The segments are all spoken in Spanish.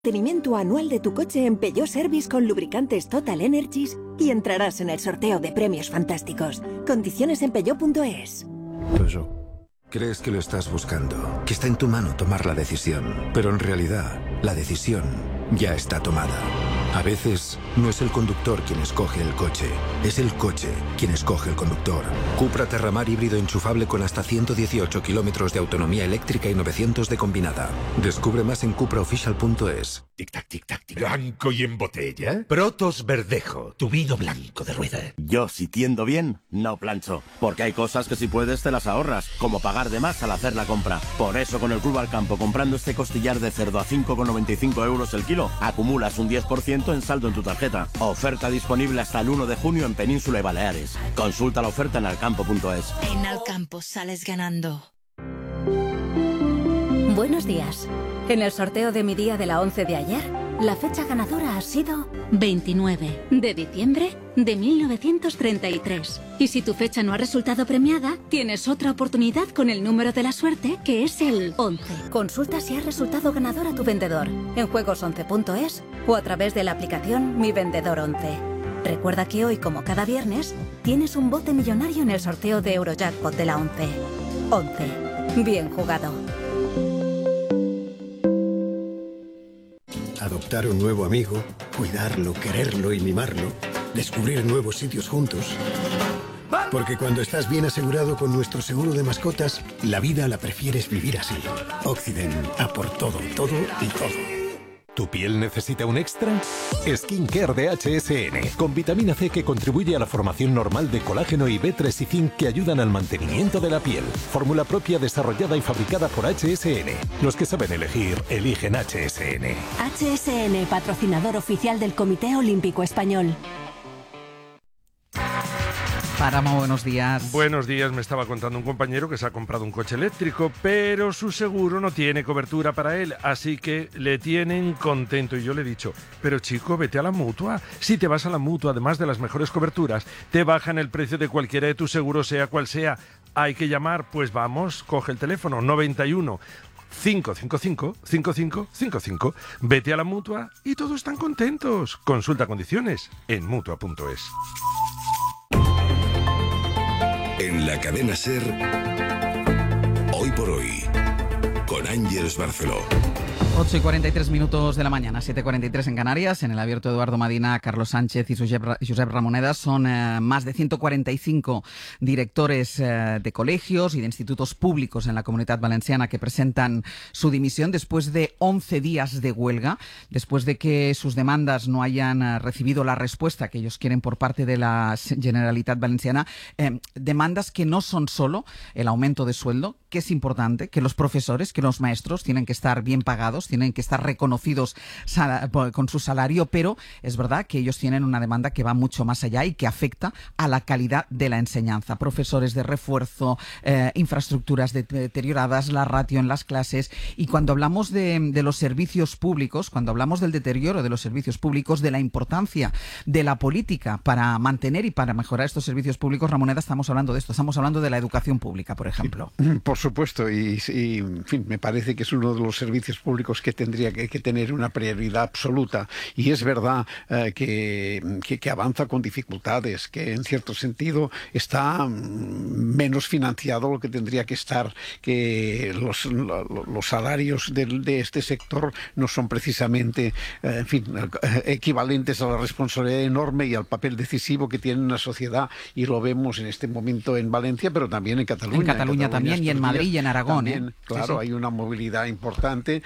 Mantenimiento anual de tu coche en Peugeot Service con lubricantes Total Energies y entrarás en el sorteo de premios fantásticos. Condiciones en peugeot.es. Crees que lo estás buscando, que está en tu mano tomar la decisión, pero en realidad la decisión ya está tomada. A veces no es el conductor quien escoge el coche, es el coche quien escoge el conductor. Cupra Terramar híbrido enchufable con hasta 118 kilómetros de autonomía eléctrica y 900 de combinada. Descubre más en cupraofficial.es. Tic-tac, tic-tac, tic. ¿Blanco y en botella? Protos Verdejo, tu vino blanco de rueda. Yo, si tiendo bien, no plancho. Porque hay cosas que si puedes te las ahorras, como pagar de más al hacer la compra. Por eso con el Club Alcampo, comprando este costillar de cerdo a 5,95 euros el kilo, acumulas un 10% en saldo en tu tarjeta. Oferta disponible hasta el 1 de junio en Península y Baleares. Consulta la oferta en alcampo.es. En Alcampo sales ganando. Buenos días. En el sorteo de mi día de la 11 de ayer, la fecha ganadora ha sido 29 de diciembre de 1933. Y si tu fecha no ha resultado premiada, tienes otra oportunidad con el número de la suerte, que es el 11. Consulta si ha resultado ganador a tu vendedor en juegos11.es o a través de la aplicación Mi Vendedor 11. Recuerda que hoy, como cada viernes, tienes un bote millonario en el sorteo de Eurojackpot de la 11. 11. Bien jugado. Adoptar un nuevo amigo, cuidarlo, quererlo y mimarlo, descubrir nuevos sitios juntos. Porque cuando estás bien asegurado con nuestro seguro de mascotas, la vida la prefieres vivir así. Occident, a por todo, todo y todo. ¿Tu piel necesita un extra? Skincare de HSN, con vitamina C que contribuye a la formación normal de colágeno y B3 y zinc que ayudan al mantenimiento de la piel. Fórmula propia desarrollada y fabricada por HSN. Los que saben elegir, eligen HSN. HSN, patrocinador oficial del Comité Olímpico Español. Páramo, buenos días. Buenos días, me estaba contando un compañero que se ha comprado un coche eléctrico, pero su seguro no tiene cobertura para él, así que le tienen contento. Y yo le he dicho, pero chico, vete a la Mutua. Si te vas a la Mutua, además de las mejores coberturas, te bajan el precio de cualquiera de tus seguros, sea cual sea. Hay que llamar, pues vamos, coge el teléfono, 91 555 5555. Vete a la Mutua y todos están contentos. Consulta condiciones en Mutua.es. En la cadena SER, Hoy por Hoy, con Ángeles Barceló. 8:43 de la mañana, 7:43 en Canarias. En el abierto Eduardo Madina, Carlos Sánchez y Josep Ramoneda son más de 145 directores de colegios y de institutos públicos en la Comunitat Valenciana que presentan su dimisión después de 11 días de huelga, después de que sus demandas no hayan recibido la respuesta que ellos quieren por parte de la Generalitat Valenciana. Demandas que no son solo el aumento de sueldo, que es importante, que los profesores, que los maestros tienen que estar bien pagados, tienen que estar reconocidos con su salario, pero es verdad que ellos tienen una demanda que va mucho más allá y que afecta a la calidad de la enseñanza. Profesores de refuerzo, infraestructuras deterioradas, la ratio en las clases. Y cuando hablamos de los servicios públicos, cuando hablamos del deterioro de los servicios públicos, de la importancia de la política para mantener y para mejorar estos servicios públicos, Ramoneda, estamos hablando de esto. Estamos hablando de la educación pública, por ejemplo. Por supuesto, y en fin, me parece que es uno de los servicios públicos que tendría que tener una prioridad absoluta. Y es verdad que avanza con dificultades, que en cierto sentido está menos financiado lo que tendría que estar, que los salarios de este sector no son precisamente equivalentes a la responsabilidad enorme y al papel decisivo que tiene una sociedad, y lo vemos en este momento en Valencia, pero también en Cataluña. En Cataluña también, y en Madrid y en Aragón. También, claro, sí. Hay una movilidad importante,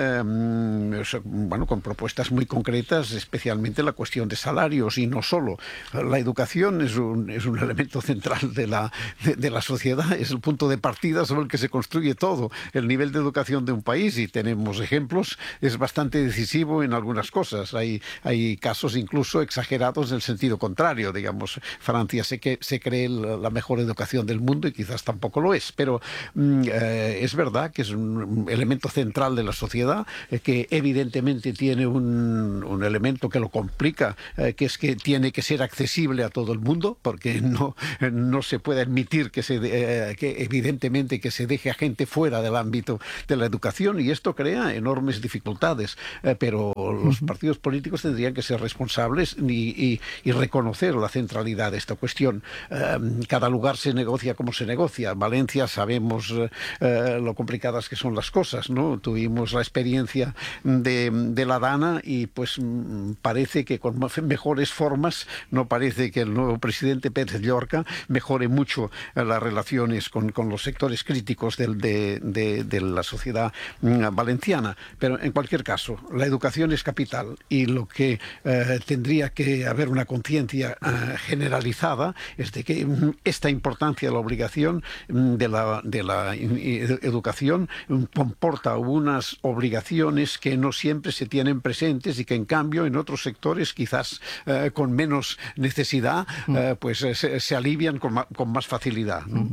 con propuestas muy concretas, especialmente la cuestión de salarios, y no solo. La educación es un elemento central de la sociedad, es el punto de partida sobre el que se construye todo. El nivel de educación de un país, y tenemos ejemplos, es bastante decisivo en algunas cosas. Hay casos incluso exagerados en el sentido contrario. Digamos, Francia se cree la mejor educación del mundo y quizás tampoco lo es, pero es verdad que es un elemento central de la sociedad. sociedad, que evidentemente tiene un elemento que lo complica, que es que tiene que ser accesible a todo el mundo, porque no se puede admitir que evidentemente que se deje a gente fuera del ámbito de la educación, y esto crea enormes dificultades, pero los partidos políticos tendrían que ser responsables y reconocer la centralidad de esta cuestión. Cada lugar se negocia como se negocia. Valencia sabemos lo complicadas que son las cosas, ¿no? Tuvimos la experiencia de la Dana y pues parece que con mejores formas, no parece que el nuevo presidente Pérez Llorca mejore mucho las relaciones con los sectores críticos de la sociedad valenciana. Pero en cualquier caso, la educación es capital, y lo que tendría que haber una conciencia generalizada es de que esta importancia de la obligación de la educación comporta unas obligaciones que no siempre se tienen presentes y que en cambio en otros sectores quizás con menos necesidad pues se alivian con más facilidad, ¿no?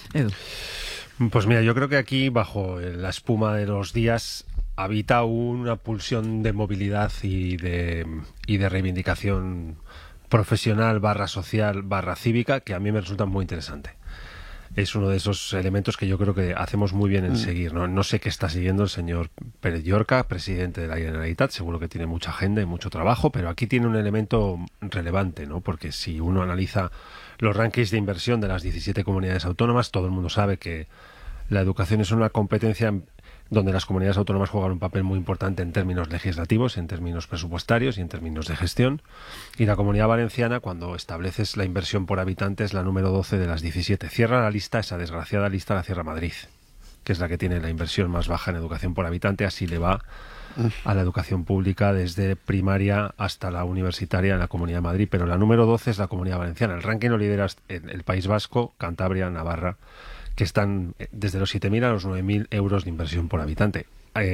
Pues mira, yo creo que aquí bajo la espuma de los días habita una pulsión de movilidad y de reivindicación profesional / social / cívica que a mí me resulta muy interesante. Es uno de esos elementos que yo creo que hacemos muy bien en seguir, ¿no? No sé qué está siguiendo el señor Pérez Llorca, presidente de la Generalitat, seguro que tiene mucha agenda y mucho trabajo, pero aquí tiene un elemento relevante, ¿no? Porque si uno analiza los rankings de inversión de las 17 comunidades autónomas, todo el mundo sabe que la educación es una competencia donde las comunidades autónomas juegan un papel muy importante en términos legislativos, en términos presupuestarios y en términos de gestión. Y la Comunidad Valenciana, cuando estableces la inversión por habitante, es la número 12 de las 17. Cierra la lista, esa desgraciada lista la cierra Madrid, que es la que tiene la inversión más baja en educación por habitante. Así le va a la educación pública desde primaria hasta la universitaria en la Comunidad de Madrid. Pero la número 12 es la Comunidad Valenciana. El ranking lo lidera el País Vasco, Cantabria, Navarra, que están desde los 7.000 a los 9.000 euros de inversión por habitante.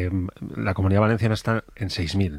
La Comunidad Valenciana está en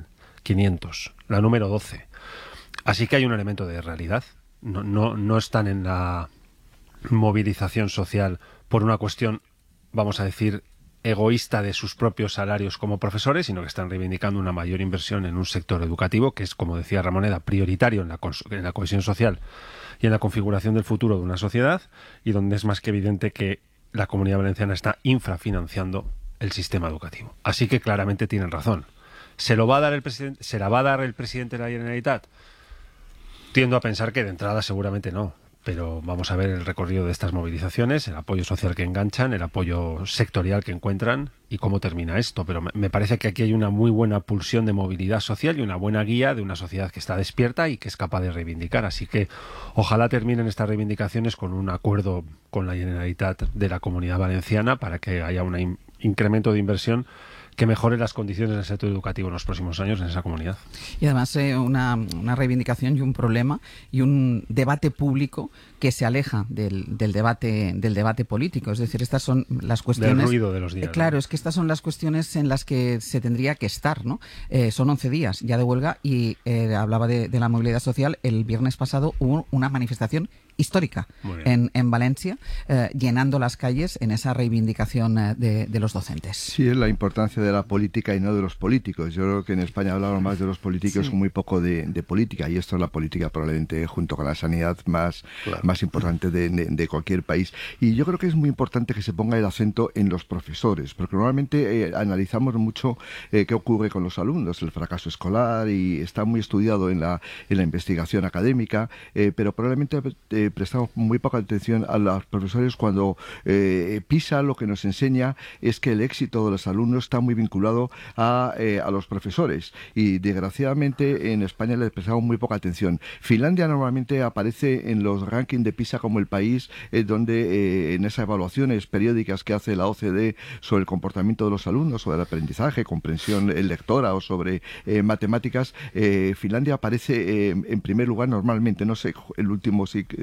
6.500, la número 12. Así que hay un elemento de realidad. No están en la movilización social por una cuestión, vamos a decir, egoísta de sus propios salarios como profesores, sino que están reivindicando una mayor inversión en un sector educativo que es, como decía Ramoneda, prioritario en la cohesión social y en la configuración del futuro de una sociedad, y donde es más que evidente que la Comunidad Valenciana está infrafinanciando el sistema educativo. Así que claramente tienen razón. ¿Se la va a dar el presidente de la Generalitat? Tiendo a pensar que de entrada seguramente no, pero vamos a ver el recorrido de estas movilizaciones, el apoyo social que enganchan, el apoyo sectorial que encuentran y cómo termina esto. Pero me parece que aquí hay una muy buena pulsión de movilidad social y una buena guía de una sociedad que está despierta y que es capaz de reivindicar. Así que ojalá terminen estas reivindicaciones con un acuerdo con la Generalitat de la Comunidad Valenciana para que haya un incremento de inversión que mejore las condiciones del sector educativo en los próximos años en esa comunidad. Y además una reivindicación y un problema y un debate público que se aleja del debate político. Es decir, estas son las cuestiones... Del ruido de los días. Claro, ¿no? Es que estas son las cuestiones en las que se tendría que estar, ¿no? Son 11 días ya de huelga y hablaba de la movilidad social. El viernes pasado hubo una manifestación histórica en Valencia, llenando las calles en esa reivindicación de los docentes. Sí, es la importancia de la política y no de los políticos. Yo creo que en España hablamos más de los políticos, sí, muy poco de política, y esto es la política probablemente junto con la sanidad más importante de cualquier país. Y yo creo que es muy importante que se ponga el acento en los profesores, porque normalmente analizamos mucho qué ocurre con los alumnos, el fracaso escolar, y está muy estudiado en la investigación académica, pero probablemente prestamos muy poca atención a los profesores cuando PISA lo que nos enseña es que el éxito de los alumnos está muy vinculado a los profesores, y desgraciadamente en España le prestamos muy poca atención. Finlandia normalmente aparece en los rankings de PISA como el país donde en esas evaluaciones periódicas que hace la OCDE sobre el comportamiento de los alumnos, sobre el aprendizaje, comprensión lectora o sobre matemáticas, Finlandia aparece en primer lugar normalmente. No sé el último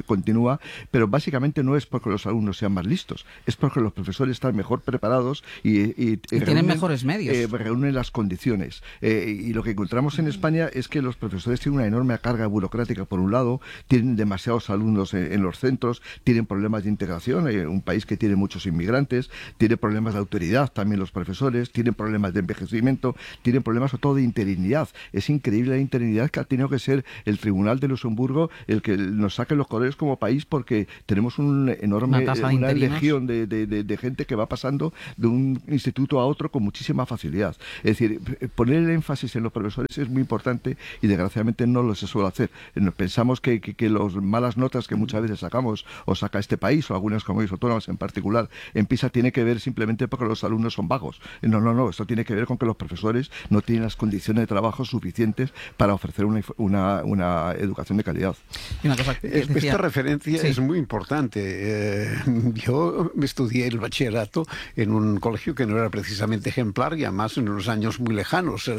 continúa, pero básicamente no es porque los alumnos sean más listos, es porque los profesores están mejor preparados y tienen mejores medios. Reúnen las condiciones. Y lo que encontramos en España es que los profesores tienen una enorme carga burocrática, por un lado, tienen demasiados alumnos en los centros, tienen problemas de integración, un país que tiene muchos inmigrantes, tiene problemas de autoridad también los profesores, tienen problemas de envejecimiento, tienen problemas sobre todo de interinidad. Es increíble la interinidad que ha tenido que ser el Tribunal de Luxemburgo el que nos saque los colores como país, porque tenemos una legión de gente que va pasando de un instituto a otro con muchísima facilidad. Es decir, poner el énfasis en los profesores es muy importante y desgraciadamente no lo se suele hacer. Pensamos que las malas notas que muchas veces sacamos, o saca este país, o algunas comunidades autónomas en particular, en PISA tiene que ver simplemente porque los alumnos son vagos. No, esto tiene que ver con que los profesores no tienen las condiciones de trabajo suficientes para ofrecer una educación de calidad. Esta referencia es muy importante. Yo estudié el bachillerato en un colegio que no era precisamente ejemplar y además en unos años muy lejanos,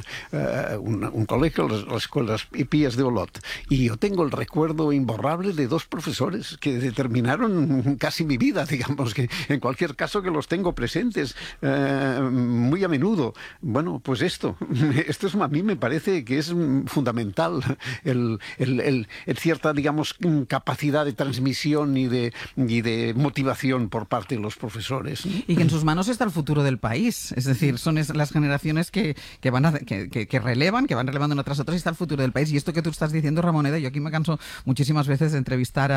un colegio, las escuelas Pías de Olot. Y yo tengo el recuerdo imborrable de dos profesores que determinaron casi mi vida, digamos, que en cualquier caso que los tengo presentes muy a menudo. Bueno, pues esto es, a mí me parece que es fundamental el cierta, digamos, capacidad de transmisión y de motivación por parte de los profesores, ¿no? Y que en sus manos está el futuro del país, es decir, son las generaciones que relevan, que van relevando una tras otra, y está el futuro del país. Y esto que tú estás diciendo, Ramoneda, yo aquí me canso muchísimas veces de entrevistar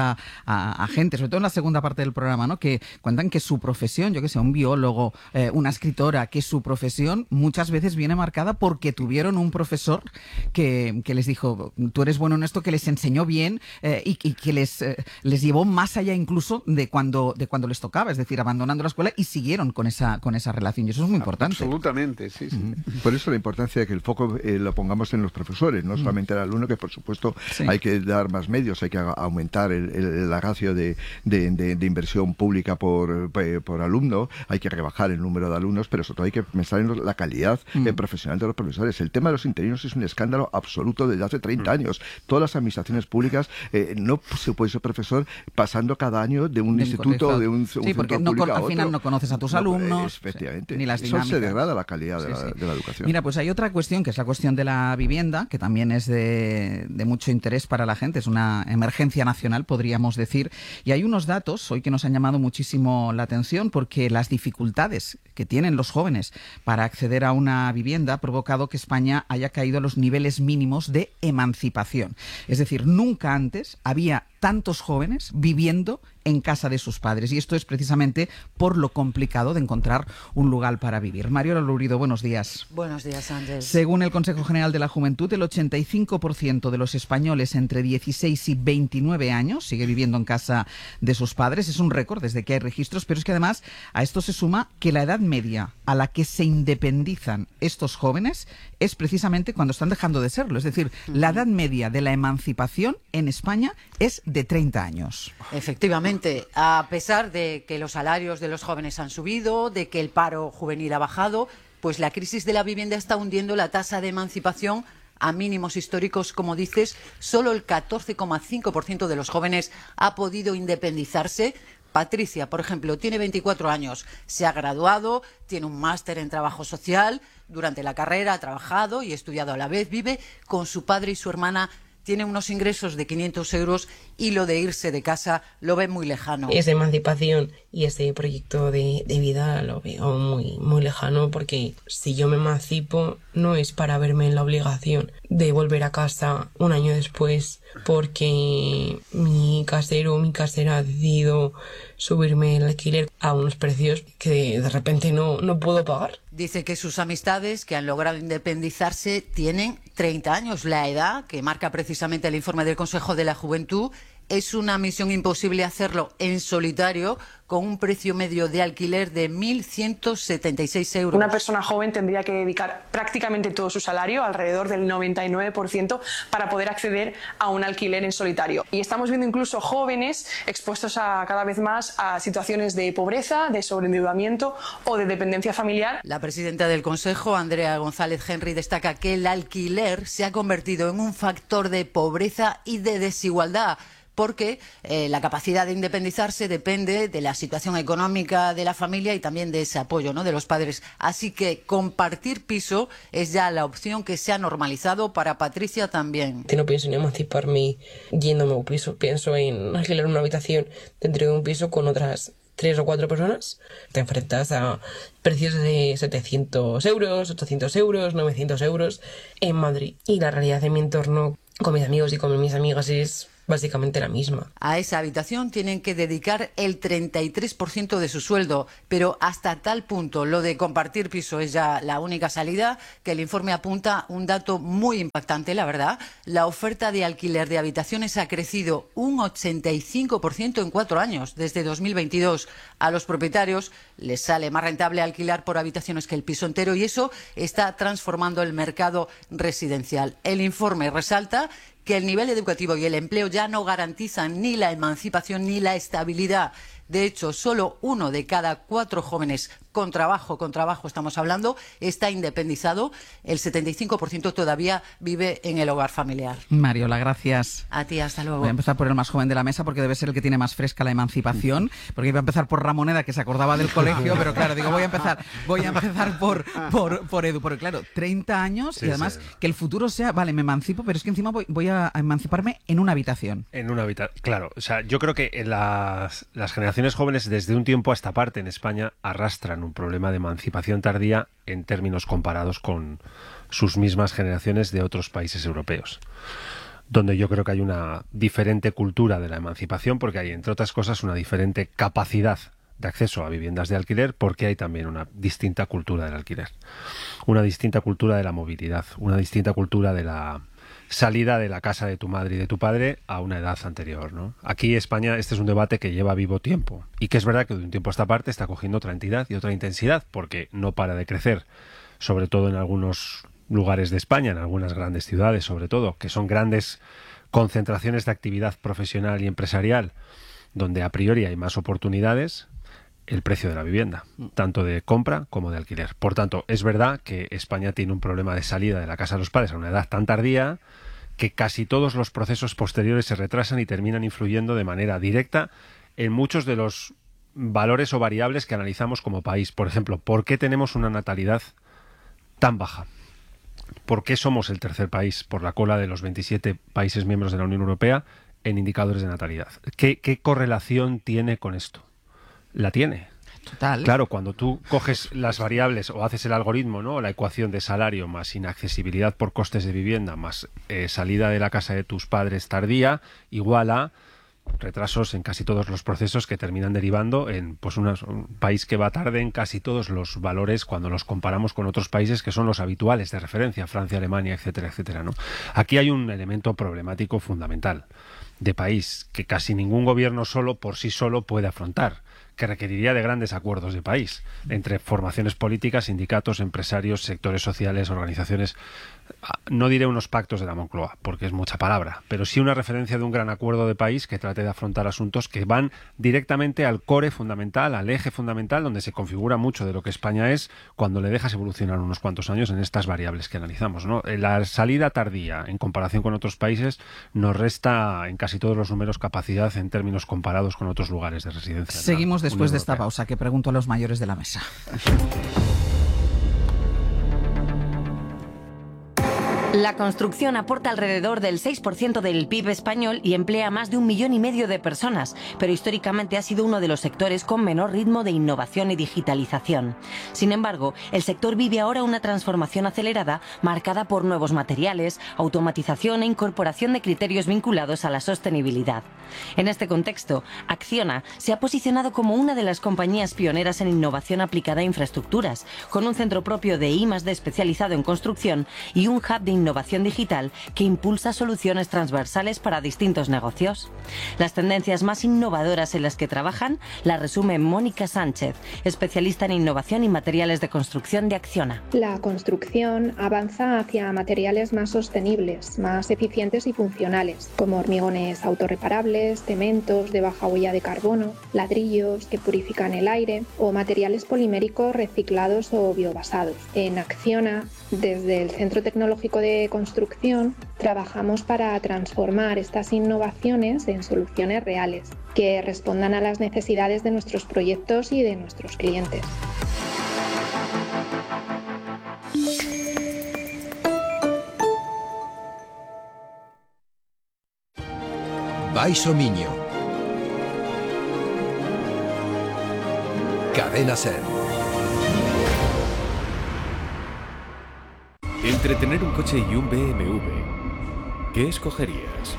a gente, sobre todo en la segunda parte del programa, ¿no?, que cuentan que su profesión, yo que sé, un biólogo, una escritora, que su profesión muchas veces viene marcada porque tuvieron un profesor que les dijo, tú eres bueno en esto, que les enseñó bien y que les llevó más allá incluso de cuando les tocaba, es decir, abandonando la escuela, y siguieron con esa relación, y eso es muy importante. Absolutamente, sí. Por eso la importancia de que el foco lo pongamos en los profesores, no solamente al alumno, que por supuesto hay que dar más medios, hay que aumentar la ratio de inversión pública por alumno, hay que rebajar el número de alumnos, pero sobre todo hay que pensar en la calidad profesional de los profesores. El tema de los interinos es un escándalo absoluto desde hace 30 años. Todas las administraciones públicas no se puede ser profesor pasando cada año de un instituto o de un centro porque público a otro. Al final no conoces a tus alumnos, efectivamente, ni las dinámicas. Eso se degrada la calidad de la educación. Mira, pues hay otra cuestión, que es la cuestión de la vivienda, que también es de mucho interés para la gente, es una emergencia nacional, podríamos decir, y hay unos datos hoy que nos han llamado muchísimo la atención, porque las dificultades que tienen los jóvenes para acceder a una vivienda ha provocado que España haya caído a los niveles mínimos de emancipación. Es decir, nunca antes había tantos jóvenes viviendo en casa de sus padres, y esto es precisamente por lo complicado de encontrar un lugar para vivir. Mariola Lourido, buenos días. Buenos días, Ángel. Según el Consejo General de la Juventud, el 85% de los españoles entre 16 y 29 años sigue viviendo en casa de sus padres. Es un récord desde que hay registros, pero es que además a esto se suma que la edad media a la que se independizan estos jóvenes es precisamente cuando están dejando de serlo. Es decir, la edad media de la emancipación en España es de 30 años. Efectivamente, a pesar de que los salarios de los jóvenes han subido, de que el paro juvenil ha bajado, pues la crisis de la vivienda está hundiendo la tasa de emancipación a mínimos históricos, como dices. Solo el 14,5% de los jóvenes ha podido independizarse. Patricia, por ejemplo, tiene 24 años, se ha graduado, tiene un máster en trabajo social, durante la carrera ha trabajado y estudiado a la vez, vive con su padre y su hermana, tiene unos ingresos de 500 euros y lo de irse de casa lo ve muy lejano. Esa emancipación y ese proyecto de vida lo veo muy, muy lejano, porque si yo me emancipo no es para verme en la obligación de volver a casa un año después porque mi casero o mi casera ha decidido subirme el alquiler a unos precios que de repente no puedo pagar. Dice que sus amistades que han logrado independizarse tienen 30 años, la edad que marca precisamente el informe del Consejo de la Juventud. Es una misión imposible hacerlo en solitario, con un precio medio de alquiler de 1.176 euros. Una persona joven tendría que dedicar prácticamente todo su salario, alrededor del 99%, para poder acceder a un alquiler en solitario. Y estamos viendo incluso jóvenes expuestos cada vez más a situaciones de pobreza, de sobreendeudamiento o de dependencia familiar. La presidenta del Consejo, Andrea González Henry, destaca que el alquiler se ha convertido en un factor de pobreza y de desigualdad. porque la capacidad de independizarse depende de la situación económica de la familia y también de ese apoyo, ¿no?, de los padres. Así que compartir piso es ya la opción que se ha normalizado para Patricia también. No pienso en emanciparme yéndome a un piso, pienso en alquilar una habitación dentro de un piso con otras 3 o 4 personas. Te enfrentas a precios de 700 euros, 800 euros, 900 euros en Madrid. Y la realidad de mi entorno con mis amigos y con mis amigas es básicamente la misma. A esa habitación tienen que dedicar el 33% de su sueldo, pero hasta tal punto lo de compartir piso es ya la única salida, que el informe apunta un dato muy impactante, la verdad. La oferta de alquiler de habitaciones ha crecido un 85% en 4 años, desde 2022. A los propietarios les sale más rentable alquilar por habitaciones que el piso entero y eso está transformando el mercado residencial. El informe resalta que el nivel educativo y el empleo ya no garantizan ni la emancipación ni la estabilidad. De hecho, solo 1 de cada 4 jóvenes con trabajo estamos hablando, está independizado. El 75% todavía vive en el hogar familiar. Mariola, gracias. A ti, hasta luego. Voy a empezar por el más joven de la mesa porque debe ser el que tiene más fresca la emancipación, porque iba a empezar por Ramoneda, que se acordaba del colegio, pero claro, digo, voy a empezar por Edu, porque claro, 30 años sí, y además que el futuro sea, vale, me emancipo, pero es que encima voy a emanciparme en una habitación. En una habitación, claro. O sea, yo creo que las generaciones jóvenes desde un tiempo a esta parte en España arrastran un problema de emancipación tardía en términos comparados con sus mismas generaciones de otros países europeos, donde yo creo que hay una diferente cultura de la emancipación, porque hay, entre otras cosas, una diferente capacidad de acceso a viviendas de alquiler, porque hay también una distinta cultura del alquiler, una distinta cultura de la movilidad, una distinta cultura de la salida de la casa de tu madre y de tu padre a una edad anterior, ¿no? Aquí España, este es un debate que lleva vivo tiempo y que es verdad que de un tiempo a esta parte está cogiendo otra entidad y otra intensidad porque no para de crecer, sobre todo en algunos lugares de España, en algunas grandes ciudades sobre todo, que son grandes concentraciones de actividad profesional y empresarial donde a priori hay más oportunidades, el precio de la vivienda, tanto de compra como de alquiler. Por tanto, es verdad que España tiene un problema de salida de la casa de los padres a una edad tan tardía que casi todos los procesos posteriores se retrasan y terminan influyendo de manera directa en muchos de los valores o variables que analizamos como país. Por ejemplo, ¿por qué tenemos una natalidad tan baja? ¿Por qué somos el tercer país por la cola de los 27 países miembros de la Unión Europea en indicadores de natalidad? ¿Qué correlación tiene con esto? La tiene. Total. Claro, cuando tú coges las variables o haces el algoritmo, ¿no? La ecuación de salario más inaccesibilidad por costes de vivienda más salida de la casa de tus padres tardía, igual a retrasos en casi todos los procesos que terminan derivando en pues un país que va tarde en casi todos los valores cuando los comparamos con otros países que son los habituales de referencia, Francia, Alemania, etcétera, etcétera, ¿no? Aquí hay un elemento problemático fundamental de país que casi ningún gobierno solo por sí solo puede afrontar, que requeriría de grandes acuerdos de país entre formaciones políticas, sindicatos, empresarios, sectores sociales, organizaciones. No diré unos pactos de la Moncloa, porque es mucha palabra, pero sí una referencia de un gran acuerdo de país que trate de afrontar asuntos que van directamente al core fundamental, al eje fundamental, donde se configura mucho de lo que España es cuando le dejas evolucionar unos cuantos años en estas variables que analizamos, ¿no? La salida tardía, en comparación con otros países, nos resta en casi todos los números capacidad en términos comparados con otros lugares de residencia. Seguimos después de esta pausa, que pregunto a los mayores de la mesa. La construcción aporta alrededor del 6% del PIB español y emplea a más de 1,5 millones de personas, pero históricamente ha sido uno de los sectores con menor ritmo de innovación y digitalización. Sin embargo, el sector vive ahora una transformación acelerada marcada por nuevos materiales, automatización e incorporación de criterios vinculados a la sostenibilidad. En este contexto, Acciona se ha posicionado como una de las compañías pioneras en innovación aplicada a infraestructuras, con un centro propio de I+D especializado en construcción y un hub de innovación digital que impulsa soluciones transversales para distintos negocios. Las tendencias más innovadoras en las que trabajan las resume Mónica Sánchez, especialista en innovación y materiales de construcción de Acciona. La construcción avanza hacia materiales más sostenibles, más eficientes y funcionales, como hormigones autorreparables, cementos de baja huella de carbono, ladrillos que purifican el aire o materiales poliméricos reciclados o biobasados. En Acciona, desde el Centro Tecnológico de de construcción trabajamos para transformar estas innovaciones en soluciones reales que respondan a las necesidades de nuestros proyectos y de nuestros clientes. Baixo Miño. Cadena SER. Entre tener un coche y un BMW, ¿qué escogerías?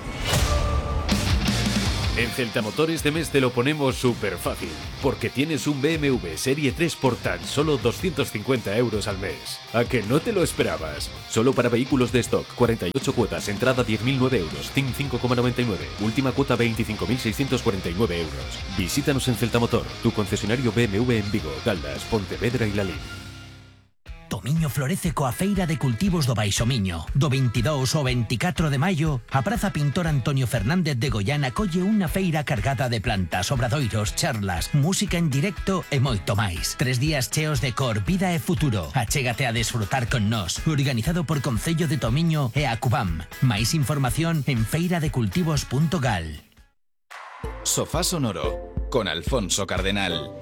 En Celtamotor este mes te lo ponemos súper fácil, porque tienes un BMW Serie 3 por tan solo 250 euros al mes. ¿A que no te lo esperabas? Solo para vehículos de stock, 48 cuotas, entrada 10.009 euros, TIN 5,99, última cuota 25.649 euros. Visítanos en Celtamotor, tu concesionario BMW en Vigo, Caldas, Pontevedra y Lalín. Tomiño florece coa Feira de Cultivos do Baixo Miño. Do 22 ao 24 de maio, a Praza Pintor Antonio Fernández de Goián acolle unha feira cargada de plantas, obradoiros, charlas, música en directo e moito máis. 3 días cheos de cor, vida e futuro. Achégate a desfrutar con nós. Organizado por Concello de Tomiño e a Cubam. Máis información en feiradecultivos.gal. Sofá Sonoro, con Alfonso Cardenal.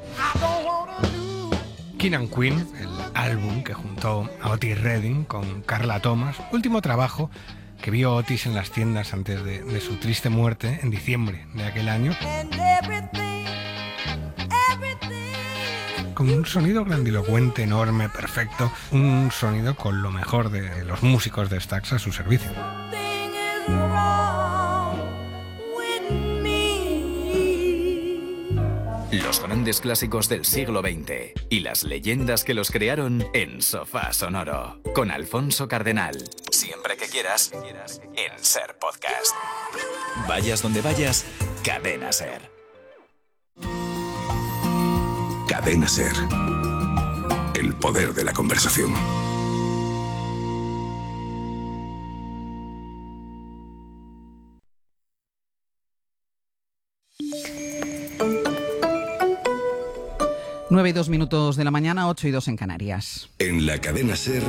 King and Queen, el álbum que juntó a Otis Redding con Carla Thomas, último trabajo que vio Otis en las tiendas antes de su triste muerte en diciembre de aquel año, con un sonido grandilocuente, enorme, perfecto, un sonido con lo mejor de los músicos de Stax a su servicio. Los grandes clásicos del siglo XX y las leyendas que los crearon en Sofá Sonoro, con Alfonso Cardenal. Siempre que quieras, en SER Podcast. Vayas donde vayas, Cadena SER. Cadena SER. El poder de la conversación. Nueve y 2 minutos de la mañana, 8 y 2 en Canarias. En la Cadena SER,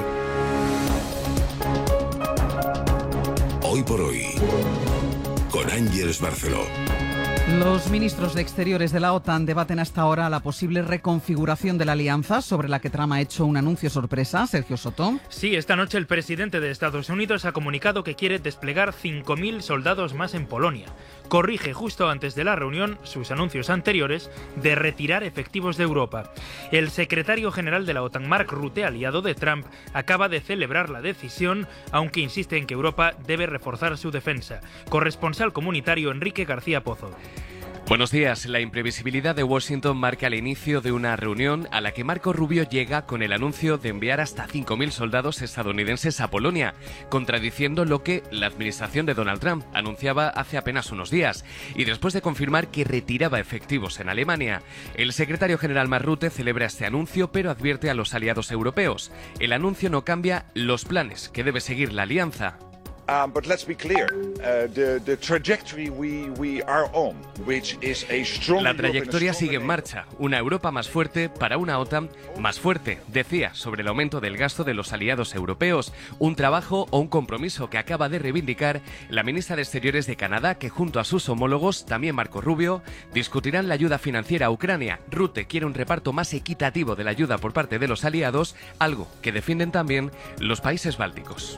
Hoy por Hoy, con Ángeles Barceló. Los ministros de Exteriores de la OTAN debaten hasta ahora la posible reconfiguración de la alianza, sobre la que Trump ha hecho un anuncio sorpresa. Sergio Soto. Sí, esta noche el presidente de Estados Unidos ha comunicado que quiere desplegar 5.000 soldados más en Polonia. Corrige justo antes de la reunión sus anuncios anteriores de retirar efectivos de Europa. El secretario general de la OTAN, Mark Rutte, aliado de Trump, acaba de celebrar la decisión, aunque insiste en que Europa debe reforzar su defensa. Corresponsal comunitario Enrique García Pozo. Buenos días. La imprevisibilidad de Washington marca el inicio de una reunión a la que Marco Rubio llega con el anuncio de enviar hasta 5.000 soldados estadounidenses a Polonia, contradiciendo lo que la administración de Donald Trump anunciaba hace apenas unos días, y después de confirmar que retiraba efectivos en Alemania. El secretario general Mark Rutte celebra este anuncio, pero advierte a los aliados europeos. El anuncio no cambia los planes que debe seguir la alianza. But let's be clear, the trajectory we are on, which is a strong. La trayectoria sigue en marcha, una Europa más fuerte para una OTAN más fuerte, decía sobre el aumento del gasto de los aliados europeos, un trabajo o un compromiso que acaba de reivindicar la ministra de Exteriores de Canadá, que junto a sus homólogos, también Marco Rubio, discutirán la ayuda financiera a Ucrania. Rutte quiere un reparto más equitativo de la ayuda por parte de los aliados, algo que defienden también los países bálticos.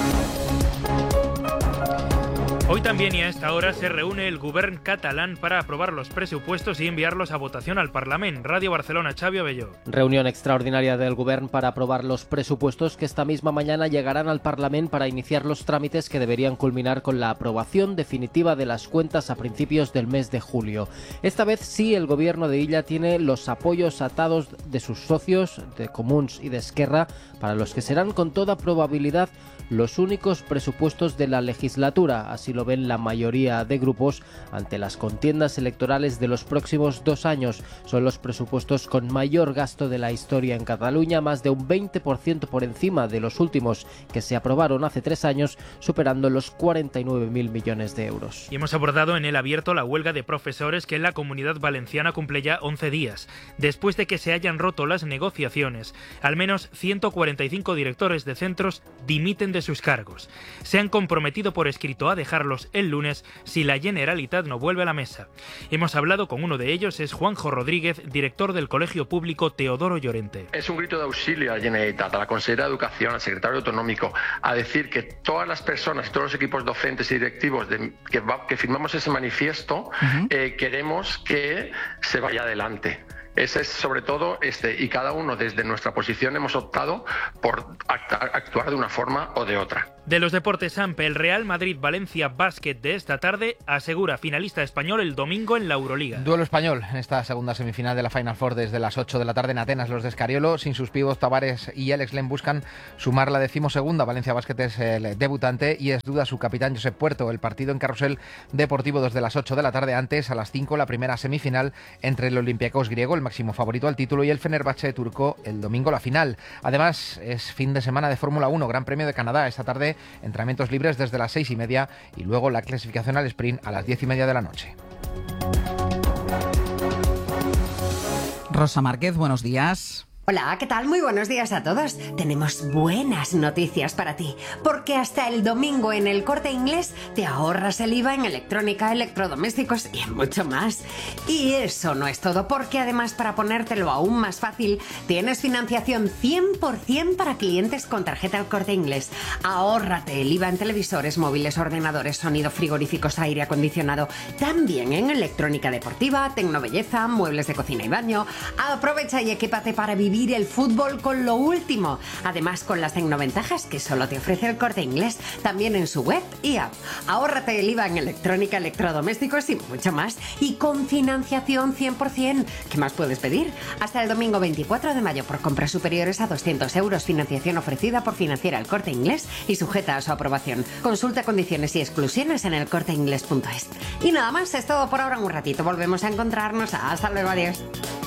Hoy también y a esta hora se reúne el Govern catalán para aprobar los presupuestos y enviarlos a votación al Parlament. Radio Barcelona, Xavi Abelló. Reunión extraordinaria del Govern para aprobar los presupuestos que esta misma mañana llegarán al Parlament para iniciar los trámites que deberían culminar con la aprobación definitiva de las cuentas a principios del mes de julio. Esta vez sí el gobierno de Illa tiene los apoyos atados de sus socios, de Comuns y de Esquerra, para los que serán con toda probabilidad los únicos presupuestos de la legislatura. Así lo lo ven la mayoría de grupos ante las contiendas electorales de los próximos 2 años. Son los presupuestos con mayor gasto de la historia en Cataluña, más de un 20% por encima de los últimos que se aprobaron hace 3 años, superando los 49.000 millones de euros. Y hemos abordado en El Abierto la huelga de profesores que en la Comunidad Valenciana cumple ya 11 días, después de que se hayan roto las negociaciones. Al menos 145 directores de centros dimiten de sus cargos. Se han comprometido por escrito a dejarlos el lunes si la Generalitat no vuelve a la mesa. Hemos hablado con uno de ellos, es Juanjo Rodríguez, director del Colegio Público Teodoro Llorente. Es un grito de auxilio a la Generalitat, a la Consellera de Educación, al Secretario Autonómico, a decir que todas las personas y todos los equipos docentes y directivos que firmamos ese manifiesto queremos que se vaya adelante. Ese es sobre todo y cada uno desde nuestra posición hemos optado por actuar de una forma o de otra. De los deportes AMPE, el Real Madrid-Valencia Basket de esta tarde asegura finalista español el domingo en la Euroliga. Duelo español en esta segunda semifinal de la Final Four desde las 8 de la tarde en Atenas. Los de Escariolo, sin sus pibos Tavares y Alex Len, buscan sumar la 12ª. Valencia Basket es el debutante y es duda su capitán Josep Puerto. El partido en Carrusel Deportivo desde las 8 de la tarde. Antes, a las 5, la primera semifinal entre el Olympiacos griego, el máximo favorito al título, y el Fenerbahce turco el domingo la final. Además, es fin de semana de Fórmula 1, Gran Premio de Canadá. Esta tarde, entrenamientos libres desde las 6:30 y luego la clasificación al sprint a las 10:30 de la noche. Rosa Márquez, buenos días. Hola, ¿qué tal? Muy buenos días a todos. Tenemos buenas noticias para ti, porque hasta el domingo en El Corte Inglés te ahorras el IVA en electrónica, electrodomésticos y en mucho más. Y eso no es todo, porque además, para ponértelo aún más fácil, tienes financiación 100% para clientes con tarjeta El Corte Inglés. Ahórrate el IVA en televisores, móviles, ordenadores, sonido, frigoríficos, aire acondicionado, también en electrónica deportiva, tecnobelleza, muebles de cocina y baño. Aprovecha y equípate para vivir el fútbol con lo último. Además, con las tecnoventajas que solo te ofrece El Corte Inglés, también en su web y app. Ahórrate el IVA en electrónica, electrodomésticos y mucho más. Y con financiación 100%. ¿Qué más puedes pedir? Hasta el domingo 24 de mayo por compras superiores a 200 euros. Financiación ofrecida por Financiera El Corte Inglés y sujeta a su aprobación. Consulta condiciones y exclusiones en elcorteinglés.es. Y nada más, es todo por ahora. En un ratito volvemos a encontrarnos. Hasta luego, adiós.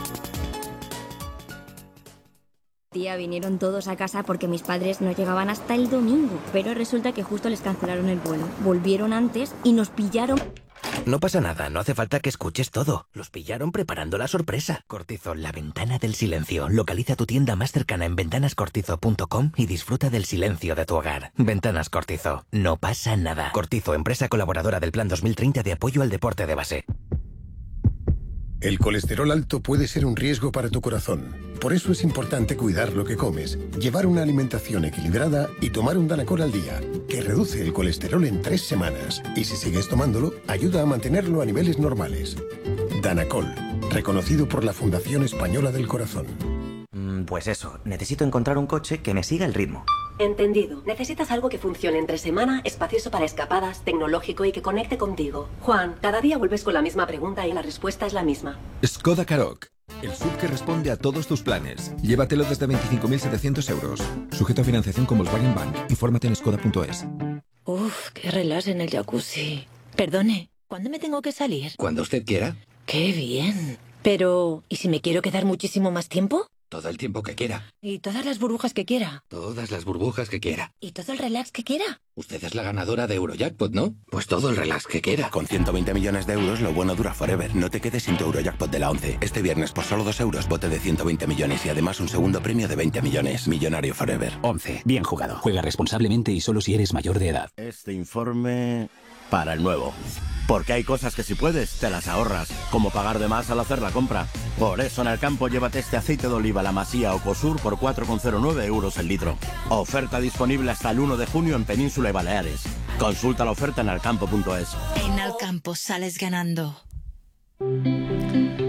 Tía, vinieron todos a casa porque mis padres no llegaban hasta el domingo, pero resulta que justo les cancelaron el vuelo. Volvieron antes y nos pillaron. No pasa nada, no hace falta que escuches todo. Los pillaron preparando la sorpresa. Cortizo, la ventana del silencio. Localiza tu tienda más cercana en ventanascortizo.com y disfruta del silencio de tu hogar. Ventanas Cortizo, no pasa nada. Cortizo, empresa colaboradora del Plan 2030 de apoyo al deporte de base. El colesterol alto puede ser un riesgo para tu corazón. Por eso es importante cuidar lo que comes, llevar una alimentación equilibrada y tomar un Danacol al día, que reduce el colesterol en 3 semanas. Y si sigues tomándolo, ayuda a mantenerlo a niveles normales. Danacol, reconocido por la Fundación Española del Corazón. Pues eso, necesito encontrar un coche que me siga el ritmo. Entendido. Necesitas algo que funcione entre semana, espacioso para escapadas, tecnológico y que conecte contigo. Juan, cada día vuelves con la misma pregunta y la respuesta es la misma. Skoda Karoq, el SUV que responde a todos tus planes. Llévatelo desde 25.700 euros. Sujeto a financiación con Volkswagen Bank. Infórmate en skoda.es. Uf, qué relax en el jacuzzi. Perdone, ¿cuándo me tengo que salir? Cuando usted quiera. ¡Qué bien! Pero, ¿y si me quiero quedar muchísimo más tiempo? Todo el tiempo que quiera. ¿Y todas las burbujas que quiera? Todas las burbujas que quiera. ¿Y todo el relax que quiera? Usted es la ganadora de Eurojackpot, ¿no? Pues todo el relax que quiera. Con 120 millones de euros, lo bueno dura forever. No te quedes sin tu Eurojackpot de la 11. Este viernes, por solo 2 euros, bote de 120 millones y además un segundo premio de 20 millones. Millonario forever. 11. Bien jugado. Juega responsablemente y solo si eres mayor de edad. Este informe para el nuevo. Porque hay cosas que si puedes, te las ahorras, como pagar de más al hacer la compra. Por eso en Alcampo llévate este aceite de oliva La Masía o Cosur por 4,09 euros el litro. Oferta disponible hasta el 1 de junio en Península y Baleares. Consulta la oferta en alcampo.es. En Alcampo sales ganando.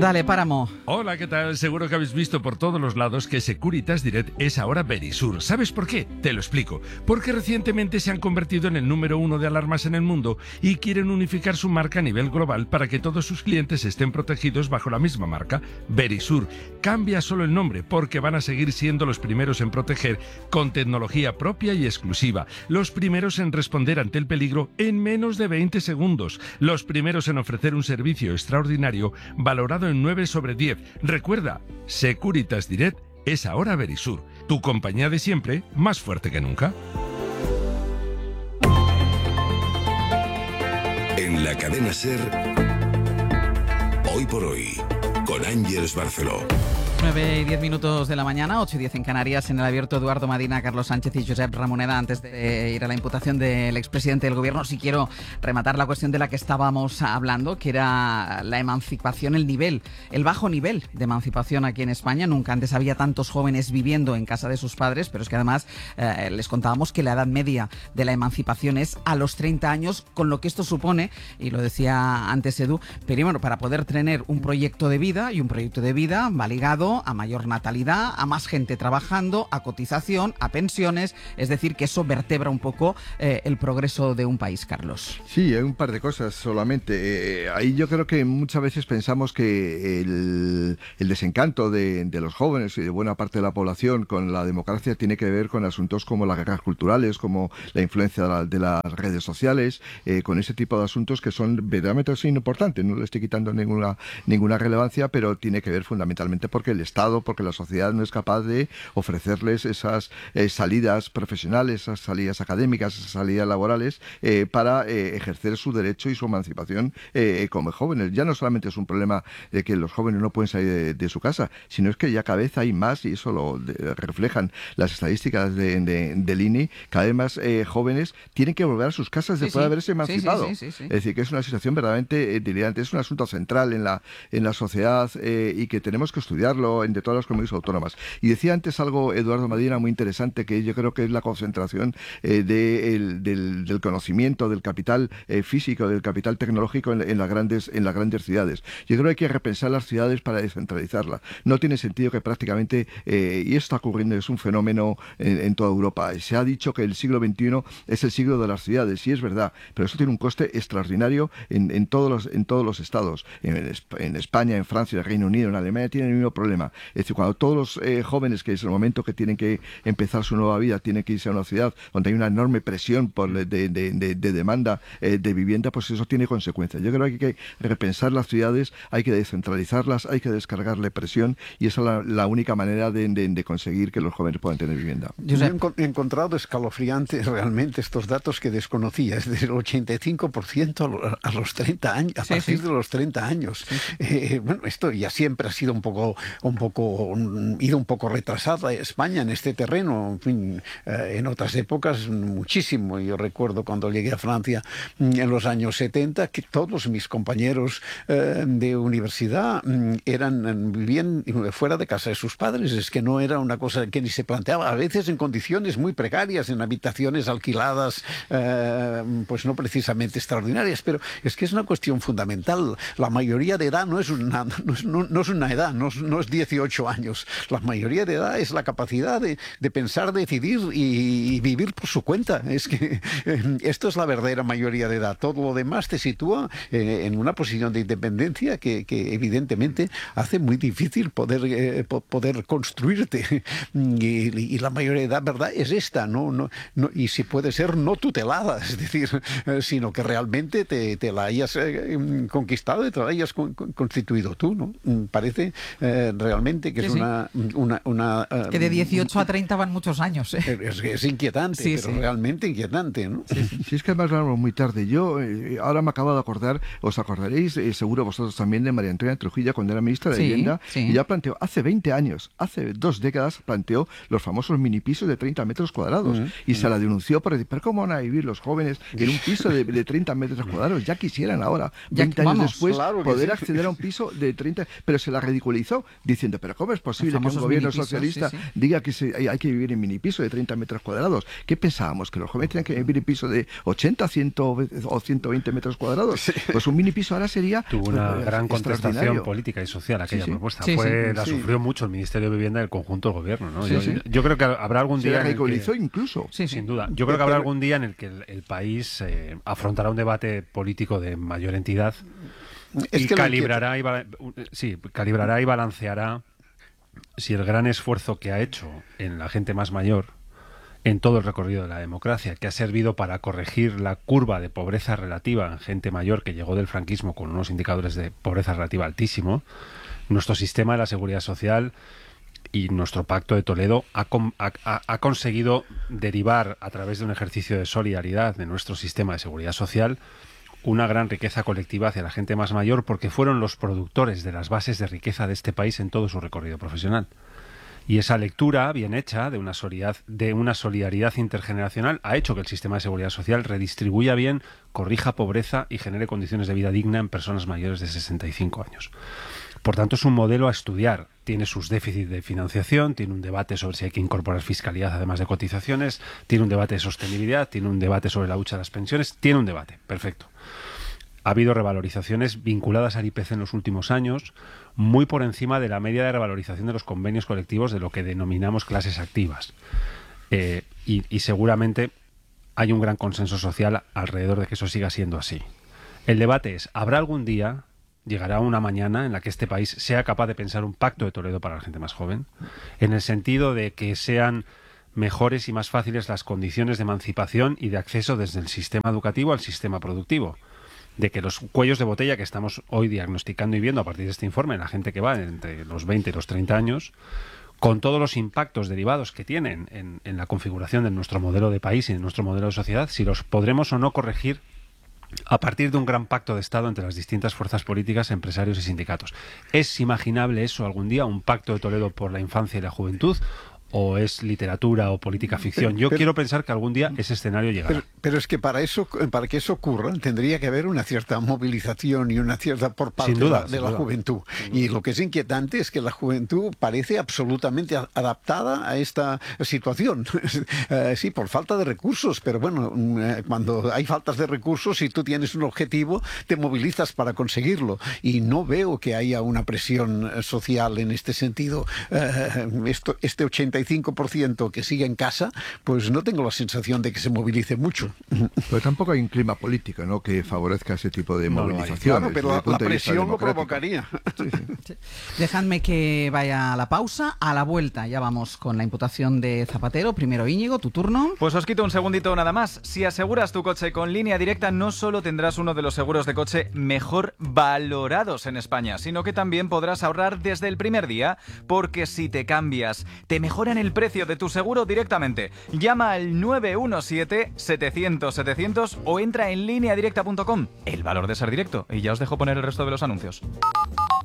Dale, Páramo. Hola, ¿qué tal? Seguro que habéis visto por todos los lados que Securitas Direct es ahora Verisur. ¿Sabes por qué? Te lo explico. Porque recientemente se han convertido en el número 1 de alarmas en el mundo y quieren unificar su marca a nivel global para que todos sus clientes estén protegidos bajo la misma marca, Verisur. Cambia solo el nombre porque van a seguir siendo los primeros en proteger con tecnología propia y exclusiva. Los primeros en responder ante el peligro en menos de 20 segundos. Los primeros en ofrecer un servicio extraordinario valorado en 9 sobre 10. Recuerda, Securitas Direct es ahora Verisur, tu compañía de siempre, más fuerte que nunca. En la cadena SER, Hoy por Hoy, con Ángeles Barceló. 9:10 de la mañana, 8:10 en Canarias, en el abierto Eduardo Madina, Carlos Sánchez y Josep Ramoneda. Antes de ir a la imputación del expresidente del gobierno, sí quiero rematar la cuestión de la que estábamos hablando, que era la emancipación, el bajo nivel de emancipación aquí en España. Nunca antes había tantos jóvenes viviendo en casa de sus padres, pero es que además les contábamos que la edad media de la emancipación es a los 30 años, con lo que esto supone, y lo decía antes Edu, primero, para poder tener un proyecto de vida, y un proyecto de vida va ligado a mayor natalidad, a más gente trabajando, a cotización, a pensiones, es decir, que eso vertebra un poco el progreso de un país, Carlos. Sí, hay un par de cosas solamente. Ahí yo creo que muchas veces pensamos que el desencanto de los jóvenes y de buena parte de la población con la democracia tiene que ver con asuntos como las guerras culturales, como la influencia de las redes sociales, con ese tipo de asuntos que son verdaderamente importantes. No le estoy quitando ninguna relevancia, pero tiene que ver fundamentalmente porque el Estado, porque la sociedad no es capaz de ofrecerles esas salidas profesionales, esas salidas académicas, esas salidas laborales para ejercer su derecho y su emancipación como jóvenes. Ya no solamente es un problema de que los jóvenes no pueden salir de su casa, sino es que ya cada vez hay más, y eso lo reflejan las estadísticas del INE, cada vez más jóvenes tienen que volver a sus casas después de haberse emancipado. Sí. Es decir, que es una situación verdaderamente delirante, es un asunto central en la sociedad y que tenemos que estudiarlo de todas las comunidades autónomas. Y decía antes algo Eduardo Madina muy interesante, que yo creo que es la concentración del conocimiento, del capital físico, del capital tecnológico en las grandes ciudades. Yo creo que hay que repensar las ciudades para descentralizarlas. No tiene sentido que prácticamente, y esto está ocurriendo, es un fenómeno en toda Europa. Se ha dicho que el siglo XXI es el siglo de las ciudades, sí es verdad, pero eso tiene un coste extraordinario en todos los estados. En España, en Francia, en el Reino Unido, en Alemania tienen el mismo problema. Es decir, cuando todos los jóvenes, que es el momento que tienen que empezar su nueva vida, tienen que irse a una ciudad donde hay una enorme presión de demanda de vivienda, pues eso tiene consecuencias. Yo creo que hay que repensar las ciudades, hay que descentralizarlas, hay que descargarle presión, y esa es la única manera de conseguir que los jóvenes puedan tener vivienda. Yo he encontrado escalofriantes realmente estos datos que desconocía. Es decir, el 85% a los 30 años, a partir de los 30 años. Bueno, esto ya siempre ha sido ido un poco retrasada España en este terreno. En fin, en otras épocas muchísimo. Yo recuerdo cuando llegué a Francia en los años 70 que todos mis compañeros de universidad vivían fuera de casa de sus padres. Es que no era una cosa que ni se planteaba, a veces en condiciones muy precarias, en habitaciones alquiladas, pues no precisamente extraordinarias, pero es que es una cuestión fundamental. La mayoría de edad no es una edad, no es 18 años. La mayoría de edad es la capacidad de pensar, decidir y vivir por su cuenta. Es que esto es la verdadera mayoría de edad. Todo lo demás te sitúa en una posición de independencia que evidentemente hace muy difícil poder construirte. Y la mayoría de edad, ¿verdad?, es esta, y si puede ser no tutelada, es decir, sino que realmente te la hayas conquistado y te la hayas constituido tú, ¿no? Parece realmente que es una que de 18 a 30 van muchos años. Es inquietante, pero realmente inquietante, ¿no? Sí, es que además lo hablamos muy tarde. Yo ahora me acabo de acordar, os acordaréis, seguro vosotros también, de María Antonia Trujillo, cuando era ministra de Vivienda, y ya planteó, hace 20 años, hace 2 décadas, planteó los famosos minipisos de 30 metros cuadrados, y se la denunció por decir, pero ¿cómo van a vivir los jóvenes en un piso de 30 metros cuadrados? Ya quisieran ahora, 20 años después, poder acceder a un piso de 30, pero se la ridiculizó, diciendo, pero ¿cómo es posible que un gobierno socialista diga que hay que vivir en minipiso de 30 metros cuadrados? ¿Qué pensábamos? ¿Que los jóvenes tenían que vivir en piso de 80, 100 o 120 metros cuadrados? Pues un minipiso ahora sería... Tuvo una gran contestación política y social aquella propuesta. La sufrió mucho el Ministerio de Vivienda y el conjunto del gobierno, ¿no? Yo creo que habrá algún día... Se ridiculizó incluso. Sin duda. Yo creo que habrá algún día en el que el país afrontará un debate político de mayor entidad y calibrará y balanceará si el gran esfuerzo que ha hecho en la gente más mayor, en todo el recorrido de la democracia, que ha servido para corregir la curva de pobreza relativa en gente mayor que llegó del franquismo con unos indicadores de pobreza relativa altísimo, nuestro sistema de la seguridad social y nuestro Pacto de Toledo ha conseguido derivar a través de un ejercicio de solidaridad de nuestro sistema de seguridad social una gran riqueza colectiva hacia la gente más mayor, porque fueron los productores de las bases de riqueza de este país en todo su recorrido profesional. Y esa lectura bien hecha de una solidaridad intergeneracional ha hecho que el sistema de seguridad social redistribuya bien, corrija pobreza y genere condiciones de vida digna en personas mayores de 65 años. Por tanto, es un modelo a estudiar. Tiene sus déficits de financiación, tiene un debate sobre si hay que incorporar fiscalidad además de cotizaciones, tiene un debate de sostenibilidad, tiene un debate sobre la lucha de las pensiones, tiene un debate, perfecto. Ha habido revalorizaciones vinculadas al IPC en los últimos años, muy por encima de la media de revalorización de los convenios colectivos de lo que denominamos clases activas. Y seguramente hay un gran consenso social alrededor de que eso siga siendo así. El debate es, ¿habrá algún día, llegará una mañana en la que este país sea capaz de pensar un pacto de Toledo para la gente más joven? En el sentido de que sean mejores y más fáciles las condiciones de emancipación y de acceso desde el sistema educativo al sistema productivo. De que los cuellos de botella que estamos hoy diagnosticando y viendo a partir de este informe, la gente que va entre los 20 y los 30 años, con todos los impactos derivados que tienen en la configuración de nuestro modelo de país y de nuestro modelo de sociedad, si los podremos o no corregir a partir de un gran pacto de Estado entre las distintas fuerzas políticas, empresarios y sindicatos. ¿Es imaginable eso algún día, un pacto de Toledo por la infancia y la juventud? ¿O es literatura o política ficción? Yo quiero pensar que algún día ese escenario llegará. Pero es que para que eso ocurra tendría que haber una cierta movilización y una cierta por parte de la juventud. Y lo que es inquietante es que la juventud parece absolutamente adaptada a esta situación. Sí, por falta de recursos, pero bueno, cuando hay faltas de recursos y tú tienes un objetivo, te movilizas para conseguirlo. Y no veo que haya una presión social en este sentido. Este 85% que sigue en casa, pues no tengo la sensación de que se movilice mucho. Pero tampoco hay un clima político, ¿no?, que favorezca ese tipo de movilización. Claro, pero la presión lo provocaría. Sí. Dejadme que vaya a la pausa. A la vuelta ya vamos con la imputación de Zapatero. Primero Íñigo, tu turno. Pues os quito un segundito nada más. Si aseguras tu coche con Línea Directa, no solo tendrás uno de los seguros de coche mejor valorados en España, sino que también podrás ahorrar desde el primer día, porque si te cambias, te mejoran el precio de tu seguro directamente. Llama al 917-700-700 o entra en lineadirecta.com. El valor de ser directo. Y ya os dejo poner el resto de los anuncios.